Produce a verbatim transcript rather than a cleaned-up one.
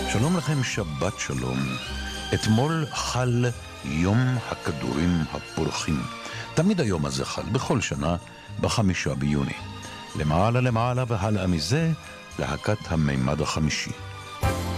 שלום לכם, שבת שלום. אתמול חל יום הכדורים הפורחים. תמיד היום הזה חל, בכל שנה, בחמישה ביוני. למעלה למעלה והלאה מזה, להקת המימד החמישי.